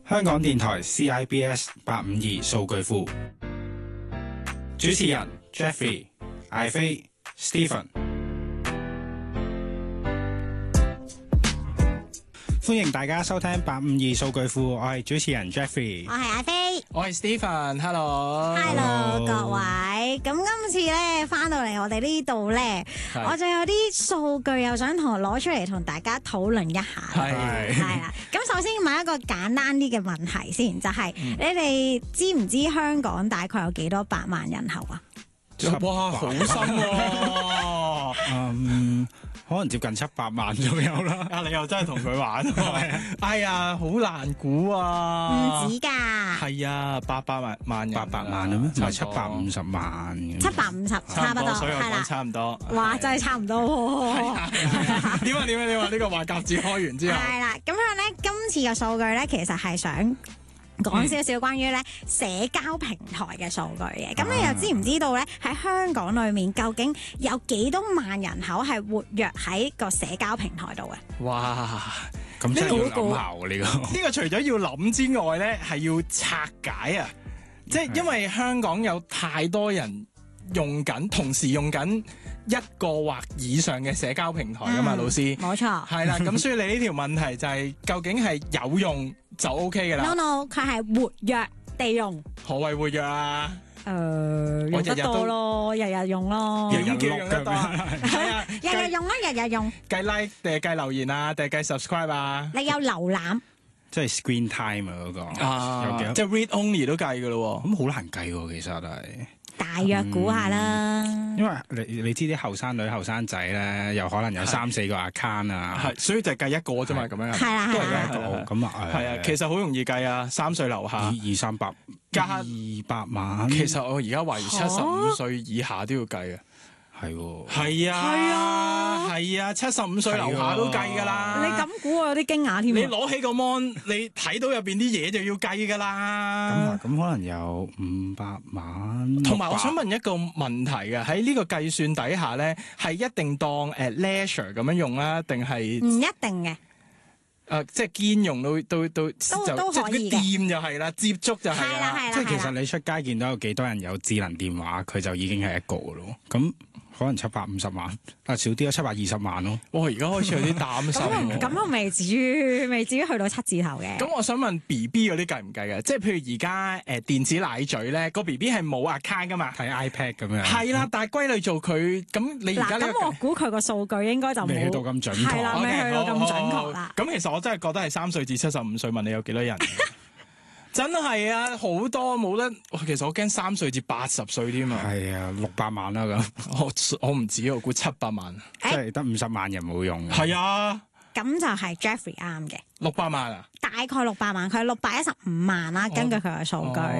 香港電台 CIBS 852數據庫，主持人 Jeffrey、艾飛、Stephen， 歡迎大家收聽852數據庫，我係主持人 Jeffrey， 我係艾飛， 我係 Stephen，Hello， 各位，咁今次咧翻到嚟我哋呢度咧，我就有啲數據又想攞出嚟同大家討論一下，係啦。咁首先問一個簡單啲嘅問題先，就係、你哋知唔知香港大概有幾多百萬人口啊？ 哇，好深喎！ 可能接近700萬左右啦。 你又真係同佢玩哎呀，好難估啊！ 唔止㗎， 係啊，800萬人 800萬啊咩？唔係750萬 750差不多， 所以我係啦， 講差唔多。 哇，真係差唔多喎！ 點啊？呢個話夾子開完之後， 係啦，咁樣咧，今次嘅數據咧，其實係想講少少關於咧社交平台嘅數據嘅。咁你又知唔知道咧喺香港裏面究竟有幾多萬人口係活躍喺個社交平台度嘅？ 哇！ 咁真係要諗下喎呢個。 呢個除咗要諗之外咧，係要拆解啊！即係因為香港有太多人同時用緊一個或以上嘅社交平台噶嘛，老師。 冇錯。 係啦，咁所以你呢條問題就係究竟係有用就 OK 嘅啦。 No， 佢係活躍地用。 何謂活躍啊？ 用得多咯，日日用咯。 日日用得多。係啊， 日日用啦，日日用。 計 like 定係計留言啊？定係計 subscribe 啊？ 你有瀏覽。 即係 screen time 啊嗰個。有幾多？ 即係 read only 都計㗎咯喎。 咁好難計喎，其實係。 大約估下啦。 因為你知啲後生女後生仔咧，有可能有3-4個 account 啊， 係，所以就係計一個啫嘛，咁樣。 係啦， 都係計一個咁啊。 係啊，其實好容易計啊，3歲樓下 200-300加200萬。 其實我而家懷疑75歲以下都要計啊。 係喎。 係啊。係啊，75歲樓下都計㗎啦。 你咁估我有啲驚訝添。 你攞起個 mon，你睇到入邊啲嘢就要計㗎啦。 咁可能有500萬。 同埋我想問一個問題嘅，喺呢個計算底下咧，係一定當leisure 咁樣用啊，定係唔一定嘅。 即係堅用都可以嘅。 掂就係啦，接觸就係啦。 係啦。 即係其實你出街見到有幾多人有智能電話，佢就已經係一個咯。咁可能750萬，少啲咯，720萬咯。 哇！而家開始有啲擔心。 咁又未至於去到7字頭嘅。 咁我想問 BB 嗰啲計唔計嘅？即係譬如而家電子奶嘴咧，個 BB 係冇 account 噶嘛？ 睇 iPad 咁樣。 係啦，但係歸類做佢咁，你而家咁我估佢個數據應該就未去到咁準確。 係啦，未去到咁準確啦。 咁其實我真係覺得係3歲至75歲，問你有幾多人？真係啊，好多冇得。其實我驚3歲至80歲添啊。 係啊，600萬啦咁。 我唔止，我估700萬。 即係得50萬人冇用。 係啊。 咁就係 Jeffrey 啱嘅。 600萬啊？ 大概600萬，佢係615萬啦，根據佢嘅數據。